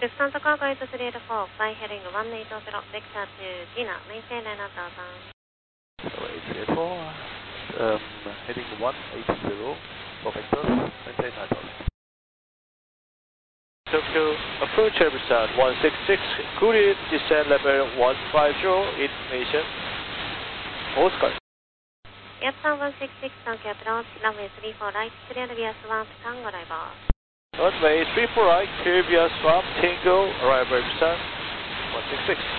Lufthansa Cargo 8384, fly heading 180, vector to Gina, maintain line at 1000. 8384, heading 180, for vector, maintain 9000. Tokyo, approach Eversat 166, Korea, descent level 150, information, Oscar. Vietnam 166, Tokyo approach, runway 34 right, clear via swamp, Tango arrival. Runway 34 right, clear via swamp, Tango, arrival Eversat 166.